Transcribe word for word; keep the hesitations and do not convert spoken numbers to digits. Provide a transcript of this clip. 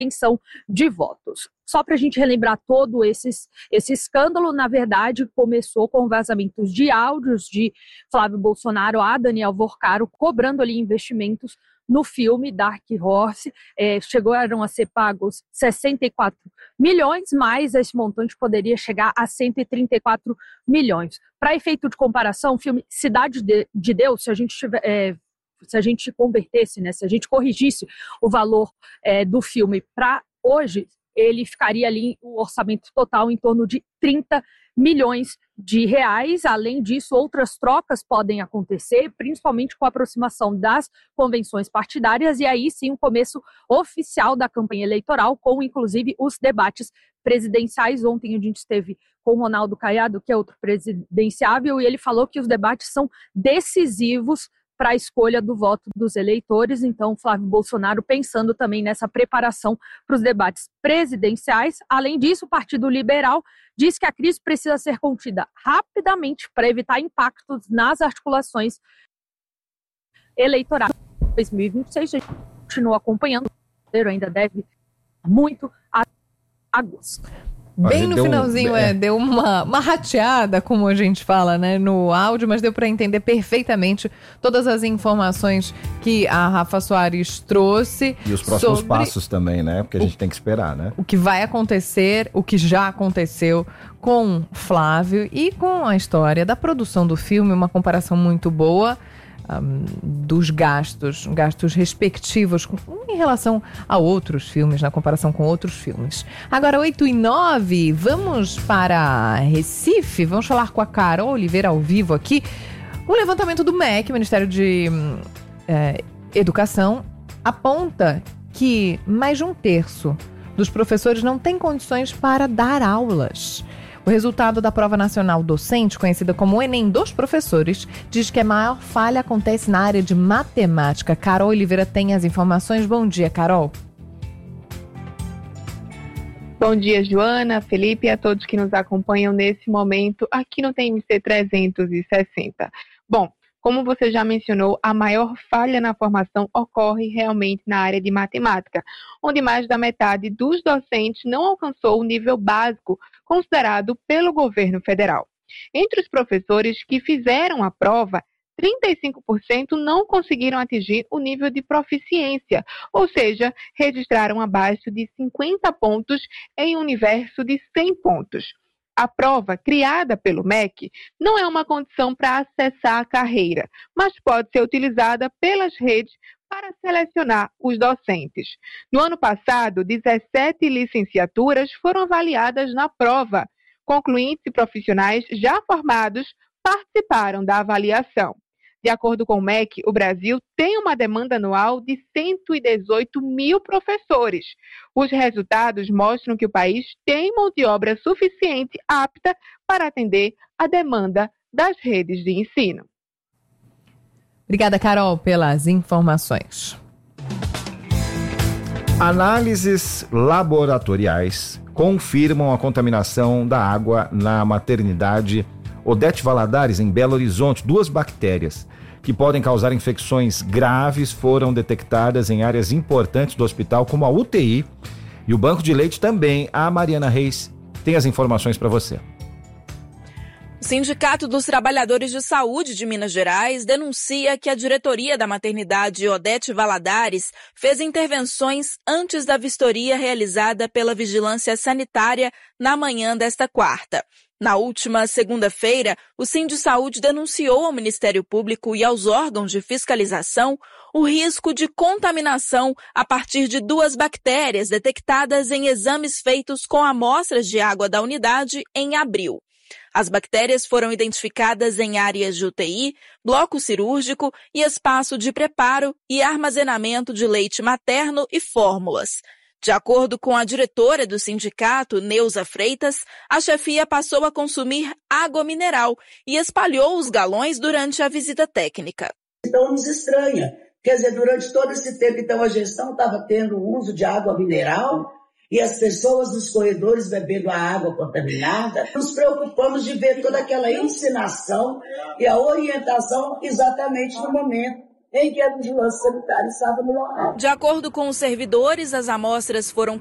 intenção de votos. Só para a gente relembrar todo esses, esse escândalo, na verdade, começou com vazamentos de áudios de Flávio Bolsonaro a Daniel Vorcaro, cobrando ali investimentos no filme Dark Horse. É, chegaram a ser pagos sessenta e quatro milhões, mas esse montante poderia chegar a cento e trinta e quatro milhões. Para efeito de comparação, o filme Cidade de Deus, se a gente tiver... É, se a gente convertesse, né, se a gente corrigisse o valor é, do filme para hoje, ele ficaria ali, o orçamento total, em torno de trinta milhões de reais. Além disso, outras trocas podem acontecer, principalmente com a aproximação das convenções partidárias, e aí sim o começo oficial da campanha eleitoral, com inclusive os debates presidenciais. Ontem a gente esteve com o Ronaldo Caiado, que é outro presidenciável, e ele falou que os debates são decisivos para a escolha do voto dos eleitores. Então, Flávio Bolsonaro pensando também nessa preparação para os debates presidenciais. Além disso, o Partido Liberal diz que a crise precisa ser contida rapidamente para evitar impactos nas articulações eleitorais. dois mil e vinte e seis, a gente continua acompanhando, o brasileiro ainda deve muito a agosto. Bem no finalzinho, um... é, deu uma, uma rateada, como a gente fala, né, no áudio, mas deu para entender perfeitamente todas as informações que a Rafa Soares trouxe. E os próximos passos também, né, porque a gente o, tem que esperar, né? O que vai acontecer, o que já aconteceu com Flávio e com a história da produção do filme, uma comparação muito boa. Um, dos gastos, gastos respectivos com, em relação a outros filmes, na comparação com outros filmes. Agora, oito e nove, vamos para Recife, vamos falar com a Carol Oliveira ao vivo aqui. Um levantamento do M E C, Ministério de é, Educação, aponta que mais de um terço dos professores não tem condições para dar aulas. O resultado da Prova Nacional Docente, conhecida como o Enem dos Professores, diz que a maior falha acontece na área de matemática. Carol Oliveira tem as informações. Bom dia, Carol. Bom dia, Joana, Felipe e a todos que nos acompanham nesse momento aqui no T M C trezentos e sessenta. Bom, como você já mencionou, a maior falha na formação ocorre realmente na área de matemática, onde mais da metade dos docentes não alcançou o nível básico considerado pelo governo federal. Entre os professores que fizeram a prova, trinta e cinco por cento não conseguiram atingir o nível de proficiência, ou seja, registraram abaixo de cinquenta pontos em um universo de cem pontos. A prova, criada pelo M E C, não é uma condição para acessar a carreira, mas pode ser utilizada pelas redes para selecionar os docentes. No ano passado, dezessete licenciaturas foram avaliadas na prova. Concluintes e profissionais já formados participaram da avaliação. De acordo com o M E C, o Brasil tem uma demanda anual de cento e dezoito mil professores. Os resultados mostram que o país tem mão de obra suficiente apta para atender a demanda das redes de ensino. Obrigada, Carol, pelas informações. Análises laboratoriais confirmam a contaminação da água na maternidade Odete Valadares, em Belo Horizonte. Duas bactérias que podem causar infecções graves foram detectadas em áreas importantes do hospital, como a U T I e o banco de leite também. A Mariana Reis tem as informações para você. O Sindicato dos Trabalhadores de Saúde de Minas Gerais denuncia que a diretoria da maternidade Odete Valadares fez intervenções antes da vistoria realizada pela Vigilância Sanitária na manhã desta quarta. Na última segunda-feira, o Sindisaúde denunciou ao Ministério Público e aos órgãos de fiscalização o risco de contaminação a partir de duas bactérias detectadas em exames feitos com amostras de água da unidade em abril. As bactérias foram identificadas em áreas de U T I, bloco cirúrgico e espaço de preparo e armazenamento de leite materno e fórmulas. De acordo com a diretora do sindicato, Neuza Freitas, a chefia passou a consumir água mineral e espalhou os galões durante a visita técnica. Então nos estranha. Quer dizer, durante todo esse tempo, então, a gestão estava tendo o uso de água mineral e as pessoas nos corredores bebendo a água contaminada. Nos preocupamos de ver toda aquela ensinação e a orientação exatamente no momento em que a vigilância sanitária estava no local. De acordo com os servidores, as amostras foram